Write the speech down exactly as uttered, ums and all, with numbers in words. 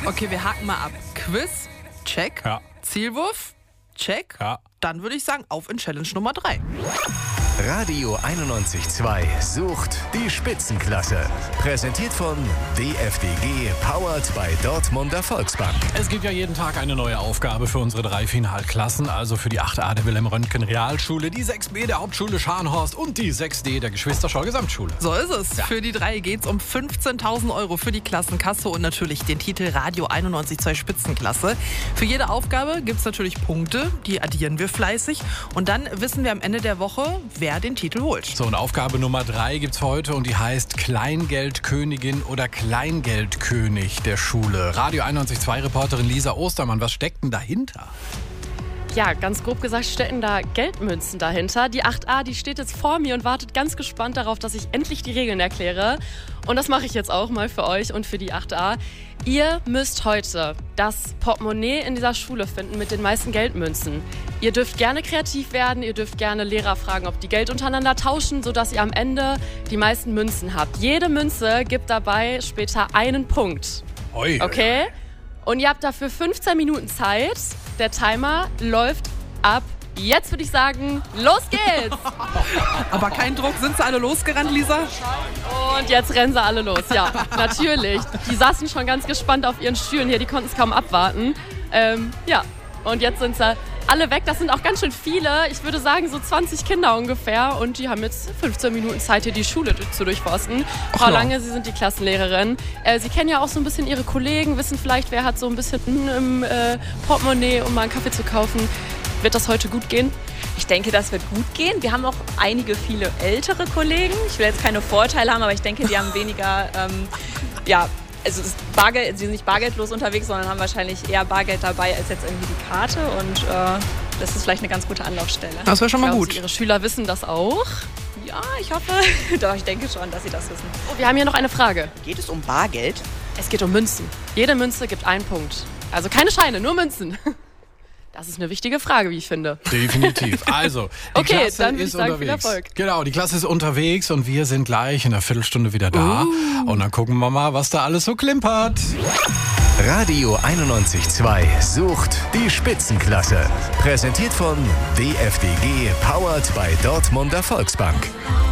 Okay, wir haken mal ab. Quiz, check. Ja. Zielwurf, check. Ja. Dann würde ich sagen, auf in Challenge Nummer drei. Radio einundneunzig Komma zwei sucht die Spitzenklasse. Präsentiert von D F D G, powered by Dortmunder Volksbank. Es gibt ja jeden Tag eine neue Aufgabe für unsere drei Finalklassen, also für die acht a der Wilhelm-Röntgen-Realschule, die sechs b der Hauptschule Scharnhorst und die sechs d der Geschwister-Scholl-Gesamtschule. So ist es. Ja. Für die drei geht's um fünfzehntausend Euro für die Klassenkasse und natürlich den Titel Radio einundneunzig Komma zwei Spitzenklasse. Für jede Aufgabe gibt's natürlich Punkte, die addieren wir fleißig und dann wissen wir am Ende der Woche, wer den Titel holt. So, und Aufgabe Nummer drei gibt's heute und die heißt Kleingeldkönigin oder Kleingeldkönig der Schule. Radio einundneunzig Komma zwei Reporterin Lisa Ostermann, was steckt denn dahinter? Ja, ganz grob gesagt stecken da Geldmünzen dahinter. Die acht a, die steht jetzt vor mir und wartet ganz gespannt darauf, dass ich endlich die Regeln erkläre. Und das mache ich jetzt auch mal für euch und für die acht a. Ihr müsst heute das Portemonnaie in dieser Schule finden mit den meisten Geldmünzen. Ihr dürft gerne kreativ werden, ihr dürft gerne Lehrer fragen, ob die Geld untereinander tauschen, sodass ihr am Ende die meisten Münzen habt. Jede Münze gibt dabei später einen Punkt. Oi. Okay? Und ihr habt dafür fünfzehn Minuten Zeit. Der Timer läuft ab. Jetzt würde ich sagen, los geht's! Aber kein Druck, sind sie alle losgerannt, Lisa? Und jetzt rennen sie alle los, ja, natürlich. Die saßen schon ganz gespannt auf ihren Stühlen hier, die konnten es kaum abwarten. Ähm, ja, und jetzt sind sie alle weg. Das sind auch ganz schön viele. Ich würde sagen, so zwanzig Kinder ungefähr. Und die haben jetzt fünfzehn Minuten Zeit, hier die Schule zu durchforsten. Frau ja. Lange, Sie sind die Klassenlehrerin. Äh, Sie kennen ja auch so ein bisschen Ihre Kollegen, wissen vielleicht, wer hat so ein bisschen im äh, Portemonnaie, um mal einen Kaffee zu kaufen. Wird das heute gut gehen? Ich denke, das wird gut gehen. Wir haben auch einige, viele ältere Kollegen. Ich will jetzt keine Vorteile haben, aber ich denke, die haben weniger, ähm, ja, also das Bargeld, sie sind nicht bargeldlos unterwegs, sondern haben wahrscheinlich eher Bargeld dabei als jetzt irgendwie die Karte. Und äh, das ist vielleicht eine ganz gute Anlaufstelle. Das wäre schon mal Glauben gut. Sie, Ihre Schüler wissen das auch? Ja, ich hoffe. Doch, ich denke schon, dass sie das wissen. Oh, wir haben hier noch eine Frage. Geht es um Bargeld? Es geht um Münzen. Jede Münze gibt einen Punkt. Also keine Scheine, nur Münzen. Das ist eine wichtige Frage, wie ich finde. Definitiv. Also, die Okay, Klasse dann würde ich ist sagen, viel unterwegs. Erfolg. Genau, die Klasse ist unterwegs und wir sind gleich in einer Viertelstunde wieder da. Uh. Und dann gucken wir mal, was da alles so klimpert. Radio einundneunzig Komma zwei sucht die Spitzenklasse. Präsentiert von D F D G, powered by Dortmunder Volksbank.